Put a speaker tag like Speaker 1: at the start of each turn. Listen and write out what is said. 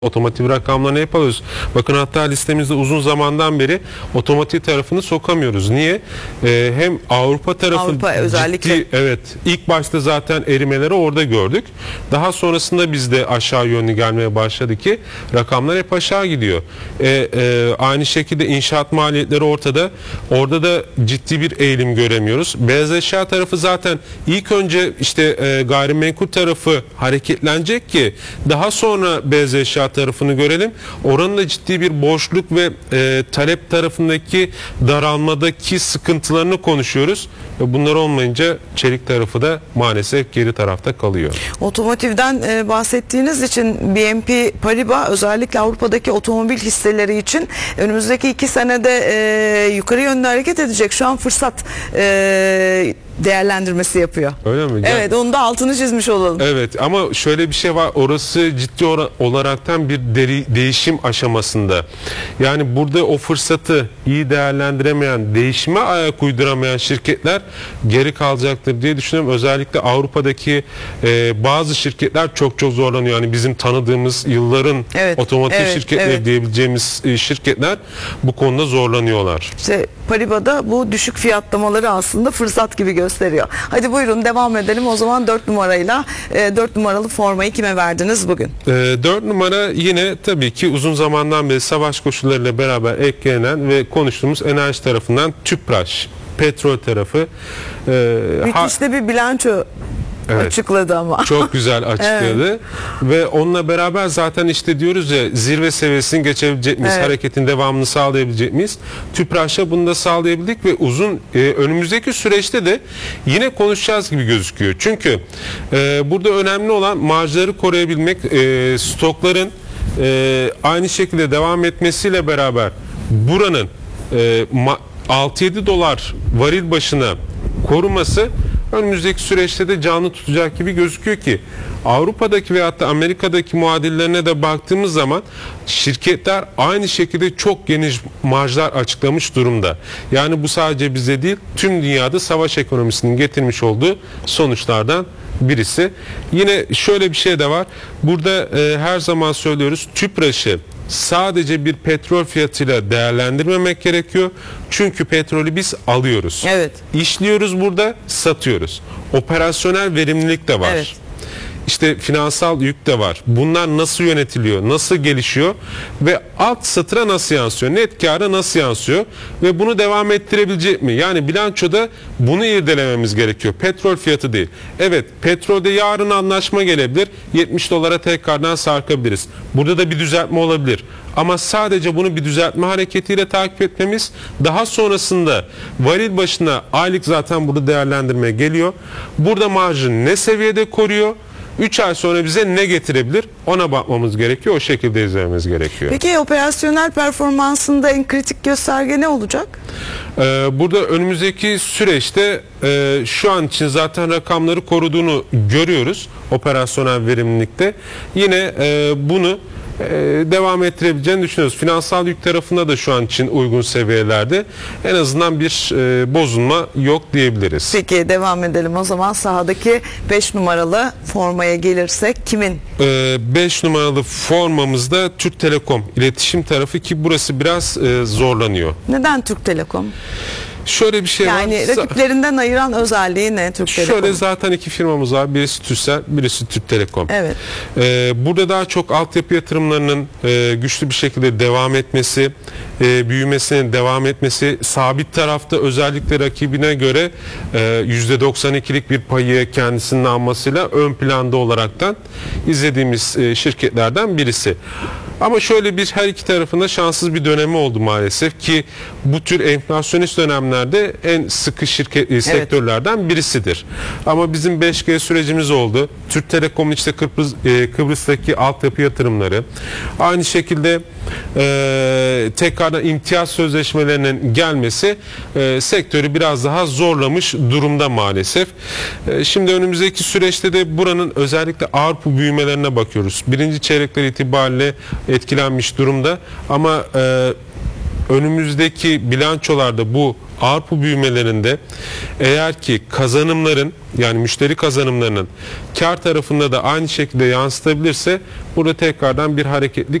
Speaker 1: Otomotiv rakamlarını hep alıyoruz. Bakın hatta listemizde uzun zamandan beri otomotiv tarafını sokamıyoruz. Niye? Hem Avrupa tarafı
Speaker 2: özellikle.
Speaker 1: ciddi, evet, ilk başta zaten erimeleri orada gördük. Daha sonrasında biz de aşağı yönlü gelmeye başladı ki rakamlar hep aşağı gidiyor. Aynı şekilde inşaat maliyetleri ortada. Orada da ciddi bir eğilim göremiyoruz. Beyaz eşya tarafı zaten ilk önce işte gayrimenkul tarafı hareketlenecek ki daha sonra beyaz eşya tarafını görelim. Oranın da ciddi bir boşluk ve talep tarafındaki daralmadaki sıkıntılarını konuşuyoruz. Bunlar olmayınca çelik tarafı da maalesef geri tarafta kalıyor.
Speaker 2: Otomotivden bahsettiğiniz için BNP Paribas özellikle Avrupa'daki otomobil hisseleri için önümüzdeki 2 senede yukarı yönlü hareket edecek. Şu an fırsat değerlendirmesi yapıyor.
Speaker 1: Öyle mi?
Speaker 2: Evet, onu da altını çizmiş olalım.
Speaker 1: Evet, ama şöyle bir şey var. Orası ciddi olaraktan bir değişim aşamasında. Yani burada o fırsatı iyi değerlendiremeyen, değişime ayak uyduramayan şirketler geri kalacaktır diye düşünüyorum. Özellikle Avrupa'daki bazı şirketler çok zorlanıyor. Yani bizim tanıdığımız yılların otomotiv şirketleri diyebileceğimiz şirketler bu konuda zorlanıyorlar.
Speaker 2: İşte Paribas'da bu düşük fiyatlamaları aslında fırsat gibi gösteriyor. Hadi buyurun devam edelim. O zaman 4 numarayla 4 numaralı formayı kime verdiniz bugün?
Speaker 1: 4 numara yine tabii ki uzun zamandan beri savaş koşullarıyla beraber eklenen ve konuştuğumuz enerji tarafından Tüpraş, petrol tarafı.
Speaker 2: Müthiş de bir bilanço açıkladı ama.
Speaker 1: Çok güzel açıkladı. Ve onunla beraber zaten işte diyoruz ya, zirve seviyesini geçebilecek miyiz? Hareketin devamını sağlayabilecek miyiz? Tüpraş'a bunu da sağlayabildik ve önümüzdeki süreçte de yine konuşacağız gibi gözüküyor. Çünkü burada önemli olan marjları koruyabilmek, stokların aynı şekilde devam etmesiyle beraber buranın 6-7 dolar varil başına koruması önümüzdeki süreçte de canlı tutacak gibi gözüküyor ki Avrupa'daki veyahut da Amerika'daki muadillerine de baktığımız zaman şirketler aynı şekilde çok geniş marjlar açıklamış durumda. Yani bu sadece bize değil, tüm dünyada savaş ekonomisinin getirmiş olduğu sonuçlardan birisi. Yine şöyle bir şey de var. Burada her zaman söylüyoruz, Tüpraş'ı sadece bir petrol fiyatıyla değerlendirmemek gerekiyor. Çünkü petrolü biz alıyoruz.
Speaker 2: Evet.
Speaker 1: İşliyoruz burada, satıyoruz. Operasyonel verimlilik de var.
Speaker 2: Evet.
Speaker 1: İşte finansal yük de var. Bunlar nasıl yönetiliyor, nasıl gelişiyor ve alt satıra nasıl yansıyor, net kâra nasıl yansıyor ve bunu devam ettirebilecek mi? Yani bilançoda bunu irdelememiz gerekiyor. Petrol fiyatı değil. Evet, petrolde yarın anlaşma gelebilir. 70 dolara tekrardan sarkabiliriz. Burada da bir düzeltme olabilir. Ama sadece bunu bir düzeltme hareketiyle takip etmemiz, daha sonrasında varil başına aylık zaten burada değerlendirmeye geliyor. Burada marjı ne seviyede koruyor? 3 ay sonra bize ne getirebilir? Ona bakmamız gerekiyor. O şekilde izlememiz gerekiyor.
Speaker 2: Peki operasyonel performansında en kritik gösterge ne olacak?
Speaker 1: Burada önümüzdeki süreçte şu an için zaten rakamları koruduğunu görüyoruz operasyonel verimlilikte. Yine bunu devam ettirebileceğini düşünüyoruz. Finansal yük tarafında da şu an için uygun seviyelerde. En azından bir bozulma yok diyebiliriz.
Speaker 2: Peki devam edelim o zaman. Sahadaki 5 numaralı formaya gelirsek kimin?
Speaker 1: 5 numaralı formamızda Türk Telekom iletişim tarafı ki burası biraz zorlanıyor.
Speaker 2: Neden Türk Telekom?
Speaker 1: Şöyle bir şey var.
Speaker 2: Yani rakiplerinden ayıran özelliği ne Türk Telekom?
Speaker 1: Şöyle zaten 2 firmamız var. Birisi Türksel, birisi Türk Telekom.
Speaker 2: Evet.
Speaker 1: Burada daha çok altyapı yatırımlarının güçlü bir şekilde devam etmesi, büyümesinin devam etmesi, sabit tarafta özellikle rakibine göre %92'lik bir payı kendisinin almasıyla ön planda olaraktan izlediğimiz şirketlerden birisi. Ama şöyle bir her iki tarafında şanssız bir dönemi oldu maalesef ki bu tür enflasyonist dönemlerde en sıkı sektörlerden birisidir. Ama bizim 5G sürecimiz oldu. Türk Telekom'un işte Kıbrıs'taki altyapı yatırımları, aynı şekilde tekrardan imtiyaz sözleşmelerinin gelmesi sektörü biraz daha zorlamış durumda maalesef. Şimdi önümüzdeki süreçte de buranın özellikle Avrupa büyümelerine bakıyoruz. Birinci çeyrekler itibariyle etkilenmiş durumda ama önümüzdeki bilançolarda bu ARPU büyümelerinde eğer ki kazanımların, yani müşteri kazanımlarının kar tarafında da aynı şekilde yansıtabilirse burada tekrardan bir hareketlilik